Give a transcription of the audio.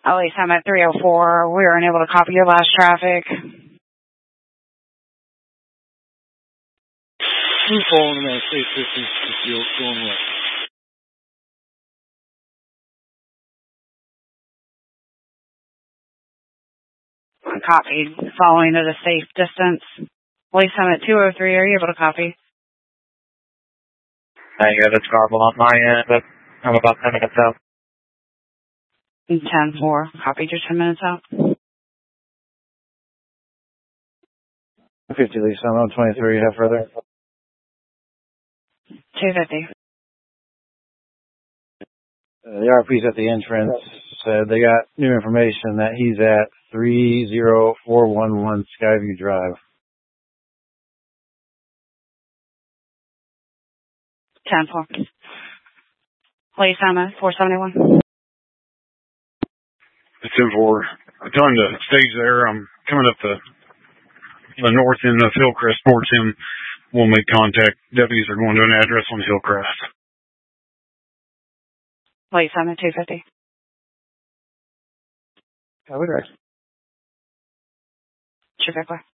At least I'm at 304. We were unable to copy your last traffic. Who's falling in that state 50 field going west? Copied. Following at a safe distance. At least I'm at 203. Are you able to copy? Yeah, that's garbled on my end, but I'm about 10 minutes out. 10-4. Copied. You're 10 minutes out. 50 Lisa, I'm on 23. How further? 250. The RP's at the entrance said they got new information that he's at 30411 Skyview Drive. 10-4. Please, I'm at 471. It's 10-4. I'm telling the stage there, I'm coming up the north end of Hillcrest towards him. We'll make contact. Deputies are going to an address on Hillcrest. Please, I'm at 250. Copy, direct. 250.